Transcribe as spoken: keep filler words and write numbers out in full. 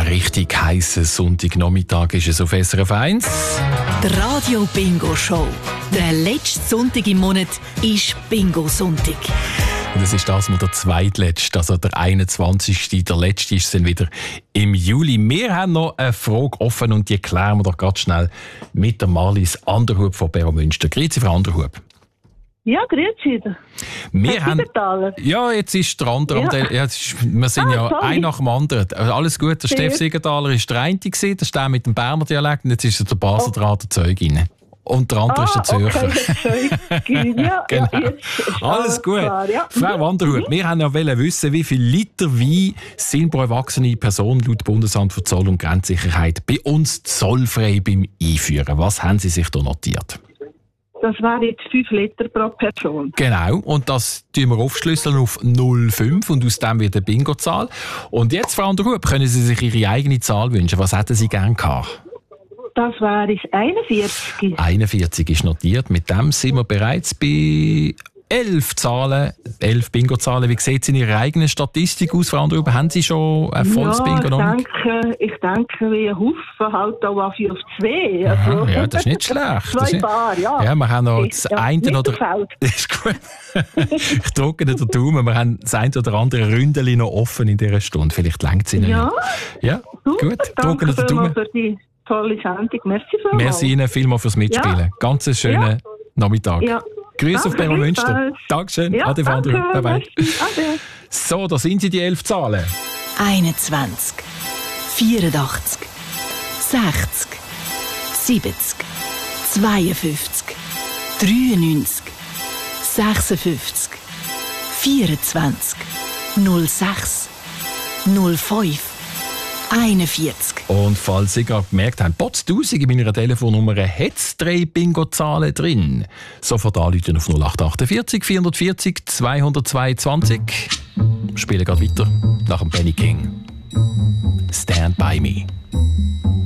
richtig heissen Sonntagnachmittag ist es auf S R F eins. Die Radio Bingo Show. Der letzte Sonntag im Monat ist Bingo-Sonntag. Und es ist das mal der zweitletzte, also der einundzwanzigste Der letzte ist dann wieder im Juli. Wir haben noch eine Frage offen und die klären wir doch ganz schnell mit der Marlies Anderhub von Beromünster. Grüezi, Frau Anderhub. Ja, grüezi. Wir haben, ja, jetzt ist der andere. Ja. Der, ja, ist, wir sind ah, ja sorry. ein nach dem anderen. Alles gut, der Steff Siegenthaler war der eine, das ist der mit dem Berner Dialekt, und jetzt ist er der Basel oh. der Zeugin. Und der andere ah, ist der Zürcher. Okay, ja, genau. ja, jetzt alles gut. Klar, ja. Frau Wanderhut, wir haben ja wissen, wie viele Liter Wein sind pro erwachsene Person laut Bundesamt für Zoll- und Grenzsicherheit bei uns zollfrei beim Einführen. Was haben Sie sich da notiert? Das wären jetzt fünf Liter pro Person. Genau, und das tun wir aufschlüsseln auf null Komma fünf und aus dem wird eine Bingo-Zahl. Und jetzt, Frau Anderhub, können Sie sich Ihre eigene Zahl wünschen. Was hätten Sie gerne gehabt? Das wäre einundvierzig. einundvierzig ist notiert. Mit dem sind wir bereits bei elf Zahlen, elf Bingo-Zahlen. Wie sieht es in Ihrer eigenen Statistik aus, Frau Anderhub? Haben Sie schon ein volles ja, Bingo noch? Ich denke, ich denke, wie ein Haufen halt auch auf zwei. Also, aha, ja, das ist nicht schlecht. Zwei nicht... Paar, ja. Ja, wir haben noch das ja, eine oder... Das ist gut. Ich drücke den Daumen. Wir haben das eine oder andere Ründeli noch offen in dieser Stunde. Vielleicht reicht es Ihnen. Ja, ja gut. gut. Drücken den Daumen. Für die tolle Sendung. Merci vielmals. Merci Ihnen vielmals fürs Mitspielen. Ja. Ganz einen schönen ja. Nachmittag. Ja. Grüße auf Beromünster. Dankeschön. Ja, Ade, Frau Anderhub. Bye bye. Ade. So, da sind sie, die elf Zahlen. einundzwanzig, vierundachtzig, sechzig, siebzig, zweiundfünfzig, dreiundneunzig, sechsundfünfzig, vierundzwanzig, null sechs, null fünf, einundvierzig. Und falls Sie gerade gemerkt haben, potztausend in meiner Telefonnummer hat es drei Bingo-Zahlen drin. Sofort anrufen auf null acht achtundvierzig, vierundvierzig, zweihundertzweiundzwanzig. Spielen gerade weiter nach dem Benny King. Stand by me.